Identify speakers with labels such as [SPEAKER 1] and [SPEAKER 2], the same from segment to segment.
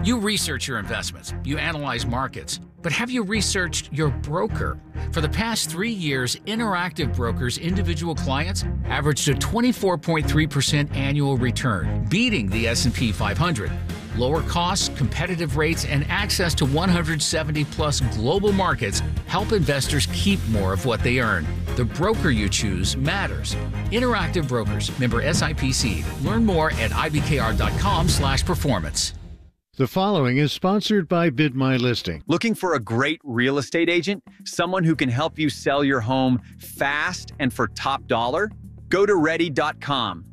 [SPEAKER 1] You research your investments, you analyze markets, but have you researched your broker? For the past 3 years, Interactive Brokers' individual clients averaged a 24.3% annual return, beating the S&P 500. Lower costs, competitive rates, and access to 170-plus global markets help investors keep more of what they earn. The broker you choose matters. Interactive Brokers, member SIPC. Learn more at ibkr.com/performance.
[SPEAKER 2] The following is sponsored by Bid My Listing.
[SPEAKER 3] Looking for a great real estate agent? Someone who can help you sell your home fast and for top dollar? Go to Ready.com,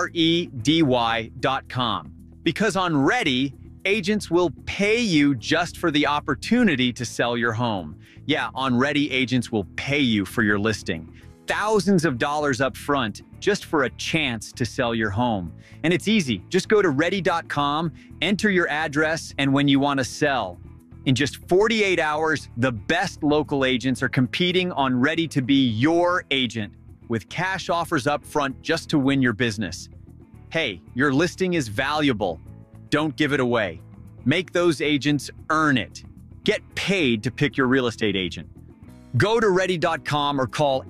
[SPEAKER 3] REDY.com. Because on Ready, agents will pay you just for the opportunity to sell your home. Yeah, on Ready, agents will pay you for your listing. Thousands of dollars up front just for a chance to sell your home. And it's easy. Just go to Ready.com, enter your address, and when you want to sell. In just 48 hours, the best local agents are competing on Ready to be your agent with cash offers up front just to win your business. Hey, your listing is valuable. Don't give it away. Make those agents earn it. Get paid to pick your real estate agent. Go to Ready.com or call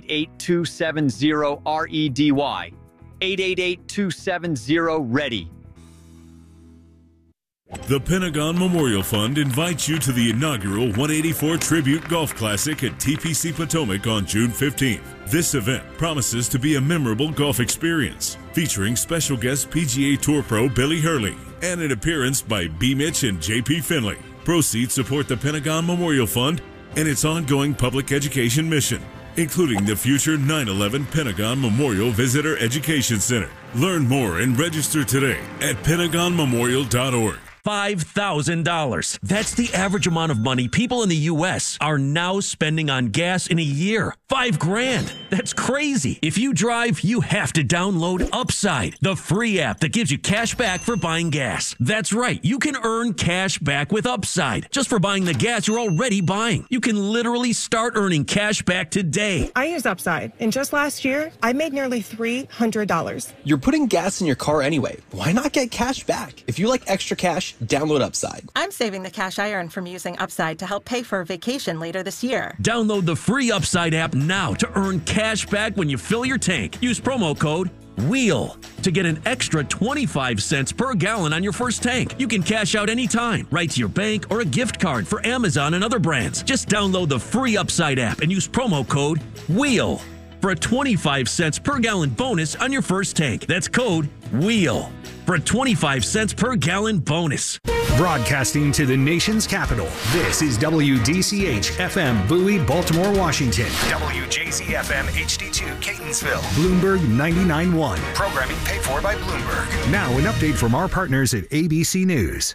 [SPEAKER 3] 888-270-REDY. 888-270-READY.
[SPEAKER 4] The Pentagon Memorial Fund invites you to the inaugural 184 Tribute Golf Classic at TPC Potomac on June 15th. This event promises to be a memorable golf experience, featuring special guest PGA Tour pro Billy Hurley and an appearance by B. Mitch and JP Finley. Proceeds support the Pentagon Memorial Fund and its ongoing public education mission, including the future 9/11 Pentagon Memorial Visitor Education Center. Learn more and register today at PentagonMemorial.org.
[SPEAKER 5] $5,000. That's the average amount of money people in the U.S. are now spending on gas in a year. $5,000. That's crazy. If you drive, you have to download Upside, the free app that gives you cash back for buying gas. That's right. You can earn cash back with Upside just for buying the gas you're already buying. You can literally start earning cash back today.
[SPEAKER 6] I use Upside, and just last year, I made nearly $300.
[SPEAKER 7] You're putting gas in your car anyway. Why not get cash back? If you like extra cash, download Upside.
[SPEAKER 8] I'm saving the cash I earn from using Upside to help pay for a vacation later this year.
[SPEAKER 5] Download the free Upside app now to earn cash back when you fill your tank. Use promo code WHEEL to get an extra 25 cents per gallon on your first tank. You can cash out anytime, right to your bank or a gift card for Amazon and other brands. Just download the free Upside app and use promo code WHEEL for a 25 cents per gallon bonus on your first tank. That's code WHEEL for a 25 cents per gallon bonus.
[SPEAKER 9] Broadcasting to the nation's capital, this is WDCH FM Bowie, Baltimore, Washington. WJZ FM HD2 Catonsville. Bloomberg 99.1. Programming paid for by Bloomberg. Now an update from our partners at ABC News.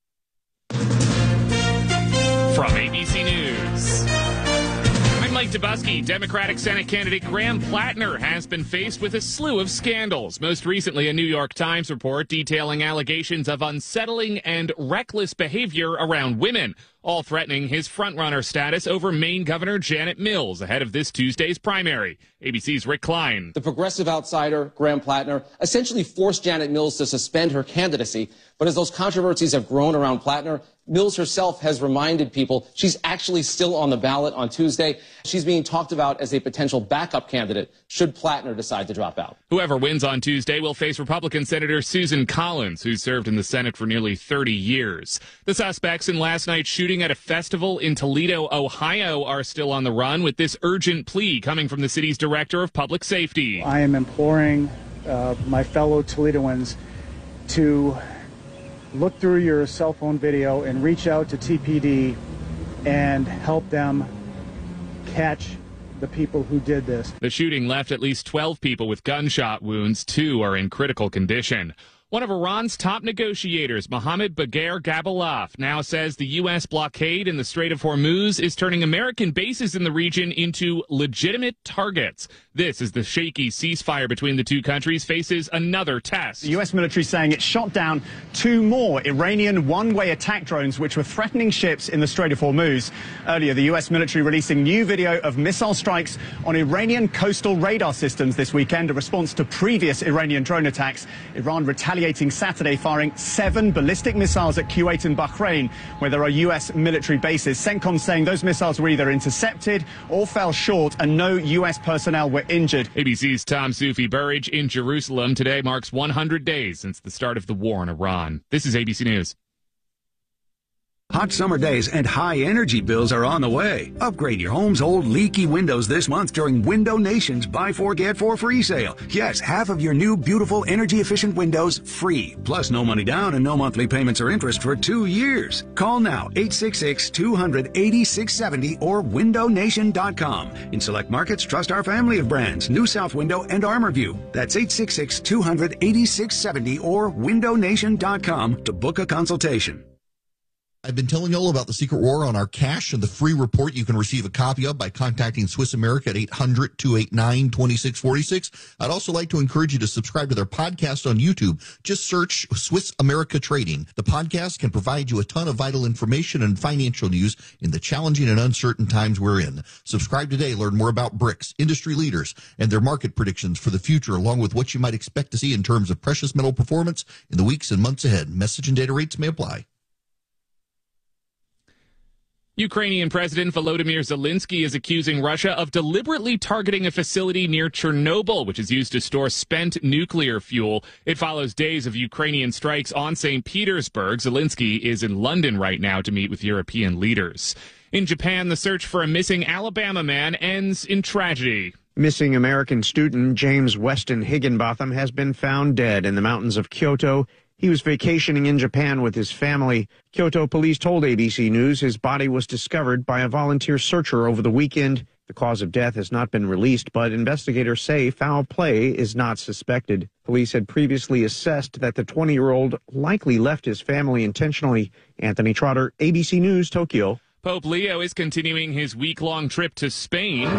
[SPEAKER 10] From ABC News, I'm Mike Dubusky. Democratic Senate candidate Graham Plattner has been faced with a slew of scandals. Most recently, a New York Times report detailing allegations of unsettling and reckless behavior around women, all threatening his frontrunner status over Maine Governor Janet Mills ahead of this Tuesday's primary. ABC's Rick Klein.
[SPEAKER 11] The progressive outsider, Graham Plattner, essentially forced Janet Mills to suspend her candidacy. But as those controversies have grown around Plattner, Mills herself has reminded people she's actually still on the ballot on Tuesday. She's being talked about as a potential backup candidate should Plattner decide to drop out.
[SPEAKER 10] Whoever wins on Tuesday will face Republican Senator Susan Collins, who served in the Senate for nearly 30 years. The suspects in last night's shooting at a festival in Toledo, Ohio, are still on the run, with this urgent plea coming from the city's director of public safety.
[SPEAKER 12] I am imploring my fellow Toledoans to look through your cell phone video and reach out to TPD and help them catch the people who did this.
[SPEAKER 10] The shooting left at least 12 people with gunshot wounds. 2 are in critical condition. One of Iran's top negotiators, Mohammad Bagher Ghalibaf, now says the U.S. blockade in the Strait of Hormuz is turning American bases in the region into legitimate targets. This as the shaky ceasefire between the two countries faces another test.
[SPEAKER 13] The U.S. military saying it shot down 2 more Iranian one-way attack drones which were threatening ships in the Strait of Hormuz. Earlier, the U.S. military releasing new video of missile strikes on Iranian coastal radar systems this weekend, a response to previous Iranian drone attacks. Iran retaliated retaliating Saturday, firing 7 ballistic missiles at Kuwait and Bahrain, where there are U.S. military bases. CENTCOM saying those missiles were either intercepted or fell short, and no U.S. personnel were injured.
[SPEAKER 10] ABC's Tom Sufi Burridge in Jerusalem. Today marks 100 days since the start of the war in Iran. This is ABC News.
[SPEAKER 14] Hot summer days and high energy bills are on the way. Upgrade your home's old leaky windows this month during Window Nation's Buy 4 Get 4 free sale. Yes, half of your new beautiful energy efficient windows free. Plus no money down and no monthly payments or interest for 2 years. Call now 866-200-8670 or windownation.com. In select markets, trust our family of brands, New South Window and ArmorView. That's 866-200-8670 or windownation.com to book a consultation.
[SPEAKER 15] I've been telling you all about the secret war on our cash and the free report you can receive a copy of by contacting Swiss America at 800-289-2646. I'd also like to encourage you to subscribe to their podcast on YouTube. Just search Swiss America Trading. The podcast can provide you a ton of vital information and financial news in the challenging and uncertain times we're in. Subscribe today. Learn more about BRICS, industry leaders, and their market predictions for the future, along with what you might expect to see in terms of precious metal performance in the weeks and months ahead. Message and data rates may apply.
[SPEAKER 10] Ukrainian President Volodymyr Zelensky is accusing Russia of deliberately targeting a facility near Chernobyl, which is used to store spent nuclear fuel. It follows days of Ukrainian strikes on St. Petersburg. Zelensky is in London right now to meet with European leaders. In Japan, the search for a missing Alabama man ends in tragedy.
[SPEAKER 16] Missing American student James Weston Higginbotham has been found dead in the mountains of Kyoto. He was vacationing in Japan with his family. Kyoto police told ABC News his body was discovered by a volunteer searcher over the weekend. The cause of death has not been released, but investigators say foul play is not suspected. Police had previously assessed that the 20-year-old likely left his family intentionally. Anthony Trotter, ABC News, Tokyo.
[SPEAKER 10] Pope Leo is continuing his week-long trip to Spain.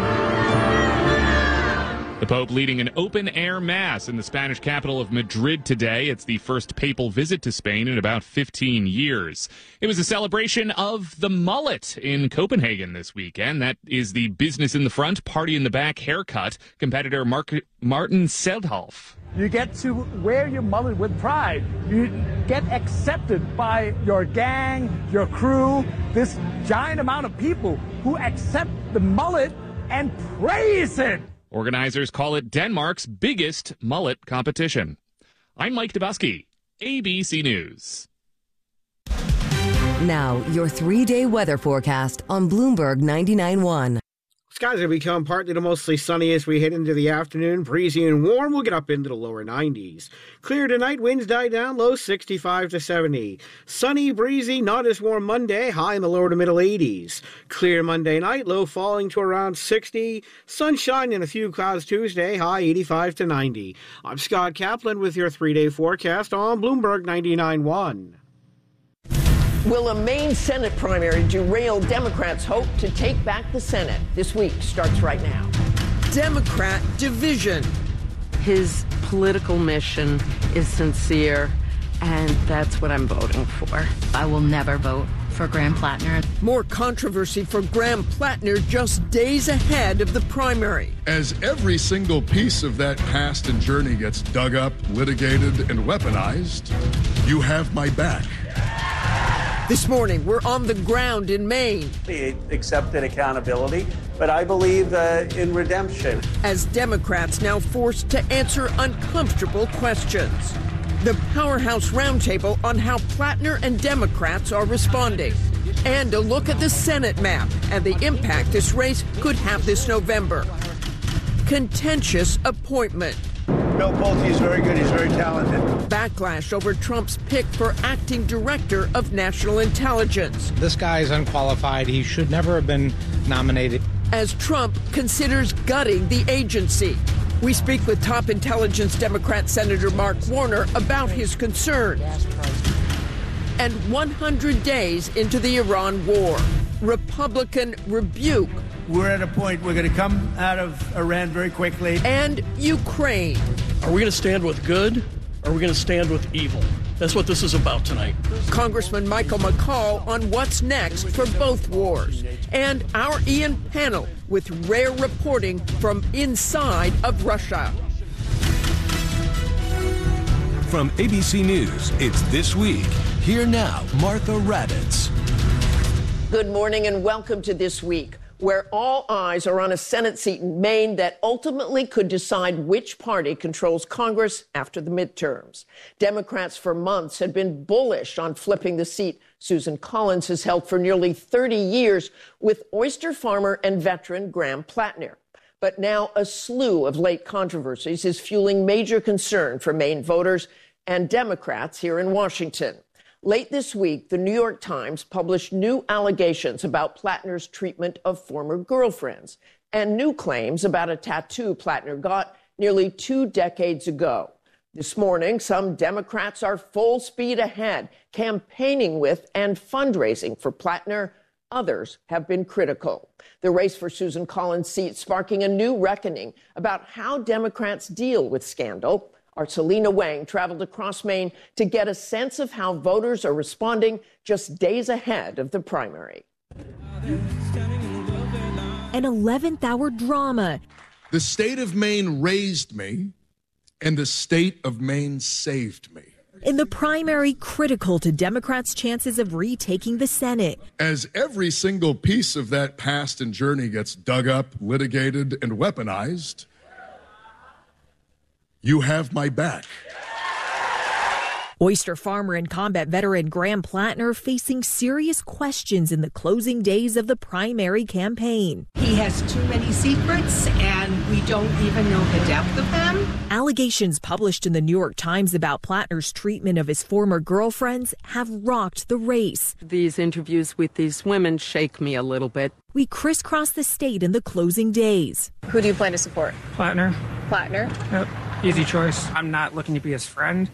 [SPEAKER 10] The Pope leading an open-air mass in the Spanish capital of Madrid today. It's the first papal visit to Spain in about 15 years. It was a celebration of the mullet in Copenhagen this weekend. That is the business in the front, party in the back haircut. Competitor Martin Seldhoff.
[SPEAKER 17] You get to wear your mullet with pride. You get accepted by your gang, your crew, this giant amount of people who accept the mullet and praise it.
[SPEAKER 10] Organizers call it Denmark's biggest mullet competition. I'm Mike Dubusky, ABC News.
[SPEAKER 18] Now, your 3-day weather forecast on Bloomberg 99.1.
[SPEAKER 19] Skies will become partly to mostly sunny as we head into the afternoon. Breezy and warm. We'll get up into the lower 90s. Clear tonight. Winds die down. Low 65 to 70. Sunny, breezy, not as warm Monday. High in the lower to middle 80s. Clear Monday night. Low falling to around 60. Sunshine and a few clouds Tuesday. High 85 to 90. I'm Scott Kaplan with your 3-day forecast on Bloomberg 99.1.
[SPEAKER 20] Will a Maine Senate primary derail Democrats' hope to take back the Senate? This week starts right now.
[SPEAKER 21] Democrat division.
[SPEAKER 22] His political mission is sincere, and that's what I'm voting for.
[SPEAKER 23] I will never vote for Graham Plattner.
[SPEAKER 21] More controversy for Graham Plattner just days ahead of the primary.
[SPEAKER 24] As every single piece of that past and journey gets dug up, litigated, and weaponized, you have my back.
[SPEAKER 21] This morning, we're on the ground in Maine.
[SPEAKER 25] He accepted accountability, but I believe in redemption.
[SPEAKER 21] As Democrats now forced to answer uncomfortable questions. The Powerhouse Roundtable on how Plattner and Democrats are responding. And a look at the Senate map and the impact this race could have this November. Contentious appointment.
[SPEAKER 26] Bill Pulte is very good. He's very talented.
[SPEAKER 21] Backlash over Trump's pick for acting director of national intelligence.
[SPEAKER 27] This guy is unqualified. He should never have been nominated.
[SPEAKER 21] As Trump considers gutting the agency. We speak with top intelligence Democrat Senator Mark Warner about his concerns. And 100 days into the Iran war, Republican rebuke.
[SPEAKER 26] We're at a point we're going to come out of Iran very quickly.
[SPEAKER 21] And Ukraine.
[SPEAKER 28] Are we going to stand with good, or are we going to stand with evil? That's what this is about tonight.
[SPEAKER 21] Congressman Michael McCaul on what's next for both wars. And our Ian panel with rare reporting from inside of Russia.
[SPEAKER 1] From ABC News, it's This Week. Here now, Martha Raddatz.
[SPEAKER 21] Good morning and welcome to This Week, where all eyes are on a Senate seat in Maine that ultimately could decide which party controls Congress after the midterms. Democrats for months had been bullish on flipping the seat Susan Collins has held for nearly 30 years with oyster farmer and veteran Graham Plattner. But now a slew of late controversies is fueling major concern for Maine voters and Democrats here in Washington. Late this week, the New York Times published new allegations about Plattner's treatment of former girlfriends and new claims about a tattoo Plattner got nearly 2 decades ago. This morning, some Democrats are full speed ahead, campaigning with and fundraising for Plattner. Others have been critical. The race for Susan Collins' seat sparking a new reckoning about how Democrats deal with scandal. Our Selena Wang traveled across Maine to get a sense of how voters are responding just days ahead of the primary.
[SPEAKER 2] An 11th hour drama.
[SPEAKER 24] The state of Maine raised me, and the state of Maine saved me.
[SPEAKER 2] In the primary critical to Democrats' chances of retaking the Senate.
[SPEAKER 24] As every single piece of that past and journey gets dug up, litigated, and weaponized, you have my back.
[SPEAKER 2] Oyster farmer and combat veteran Graham Plattner facing serious questions in the closing days of the primary campaign.
[SPEAKER 3] He has too many secrets, and we don't even know the depth of them.
[SPEAKER 2] Allegations published in the New York Times about Plattner's treatment of his former girlfriends have rocked the race.
[SPEAKER 22] These interviews with these women shake me a little bit.
[SPEAKER 2] We crisscross the state in the closing days.
[SPEAKER 4] Who do you plan to support?
[SPEAKER 5] Plattner.
[SPEAKER 4] Plattner?
[SPEAKER 5] Yep. Easy choice. I'm not looking to be his friend.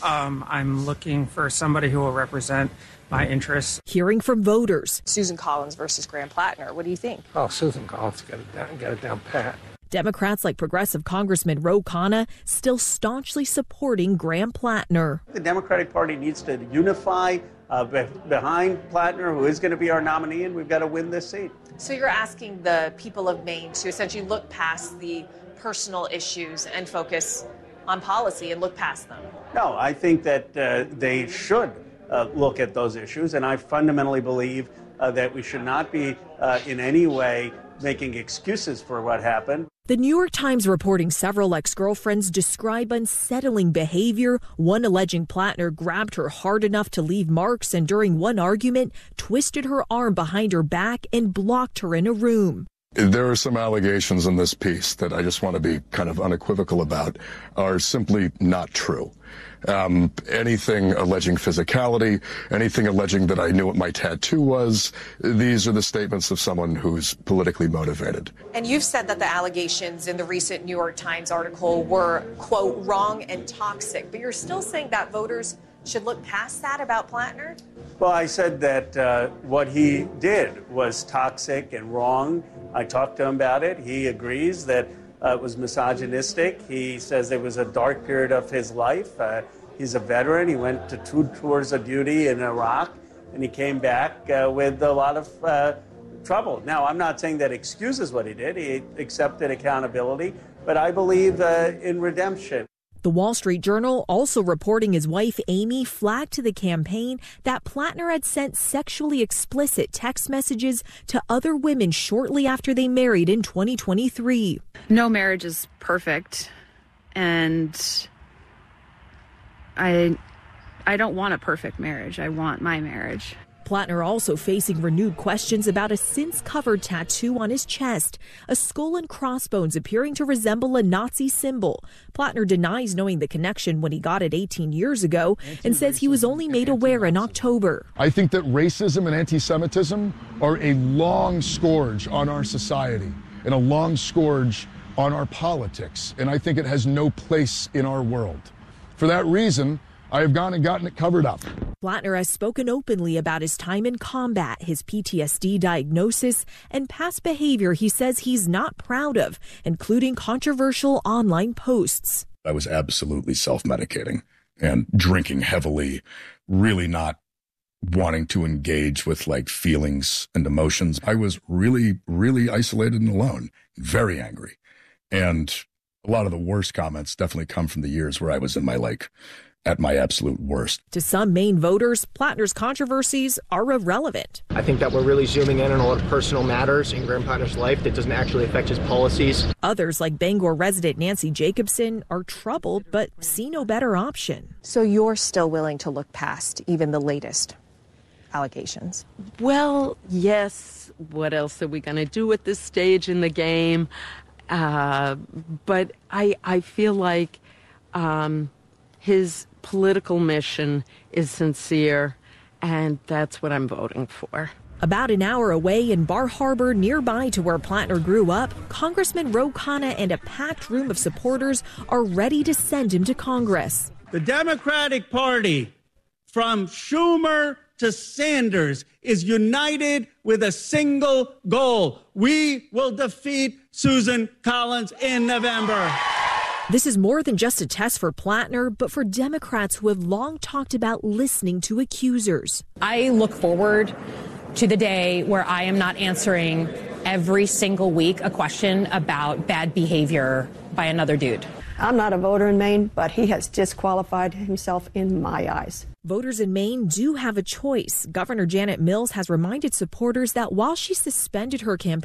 [SPEAKER 5] I'm looking for somebody who will represent my interests.
[SPEAKER 2] Hearing from voters.
[SPEAKER 4] Susan Collins versus Graham Plattner. What do you think?
[SPEAKER 5] Oh, Susan Collins got it down pat.
[SPEAKER 2] Democrats like Progressive Congressman Ro Khanna still staunchly supporting Graham Plattner.
[SPEAKER 25] The Democratic Party needs to unify behind Plattner, who is going to be our nominee, and we've got to win this seat.
[SPEAKER 4] So you're asking the people of Maine to essentially look past the personal issues and focus on policy and look past them?
[SPEAKER 25] No, I think that they should look at those issues, and I fundamentally believe that we should not be in any way making excuses for what happened.
[SPEAKER 2] The New York Times reporting several ex-girlfriends describe unsettling behavior, one alleging Plattner grabbed her hard enough to leave marks and during one argument twisted her arm behind her back and blocked her in a room.
[SPEAKER 24] There are some allegations in this piece that I just want to be kind of unequivocal about are simply not true. Anything alleging physicality, anything alleging that I knew what my tattoo was, these are the statements of someone who's politically motivated.
[SPEAKER 4] And you've said that the allegations in the recent New York Times article were, quote, wrong and toxic, but you're still saying that voters should look past that about Plattner?
[SPEAKER 25] Well, I said that what he did was toxic and wrong. I talked to him about it. He agrees that it was misogynistic. He says it was a dark period of his life. He's a veteran. He went to 2 tours of duty in Iraq, and he came back with a lot of trouble. Now, I'm not saying that excuses what he did. He accepted accountability, but I believe in redemption.
[SPEAKER 2] The Wall Street Journal also reporting his wife Amy flagged to the campaign that Plattner had sent sexually explicit text messages to other women shortly after they married in 2023.
[SPEAKER 6] No marriage is perfect, and I don't want a perfect marriage. I want my marriage.
[SPEAKER 2] Plattner also facing renewed questions about a since-covered tattoo on his chest, a skull and crossbones appearing to resemble a Nazi symbol. Plattner denies knowing the connection when he got it 18 years ago and says he was only made aware in October.
[SPEAKER 24] I think that racism and anti-Semitism are a long scourge on our society and a long scourge on our politics, and I think it has no place in our world. For that reason, I have gone and gotten it covered up.
[SPEAKER 2] Plattner has spoken openly about his time in combat, his PTSD diagnosis, and past behavior he says he's not proud of, including controversial online posts.
[SPEAKER 24] I was absolutely self-medicating and drinking heavily, really not wanting to engage with like feelings and emotions. I was really, really isolated and alone, very angry. And a lot of the worst comments definitely come from the years where I was in my like
[SPEAKER 7] at my absolute worst.
[SPEAKER 2] To some Maine voters, Plattner's controversies are irrelevant.
[SPEAKER 8] I think that we're really zooming in on a lot of personal matters in Graham Plattner's life that doesn't actually affect his policies.
[SPEAKER 2] Others, like Bangor resident Nancy Jacobson, are troubled but see no better option.
[SPEAKER 4] So you're still willing to look past even the latest allegations?
[SPEAKER 22] Well, yes. What else are we going to do at this stage in the game? But I feel like his political mission is sincere, and that's what I'm voting for.
[SPEAKER 2] About an hour away in Bar Harbor, nearby to where Plattner grew up, Congressman Ro Khanna and a packed room of supporters are ready to send him to Congress.
[SPEAKER 26] The Democratic Party, from Schumer to Sanders, is united with a single goal. We will defeat Susan Collins in November.
[SPEAKER 2] This is more than just a test for Plattner, but for Democrats who have long talked about listening to accusers.
[SPEAKER 9] I look forward to the day where I am not answering every single week a question about bad behavior by another dude.
[SPEAKER 11] I'm not a voter in Maine, but he has disqualified himself in my eyes.
[SPEAKER 2] Voters in Maine do have a choice. Governor Janet Mills has reminded supporters that while she suspended her campaign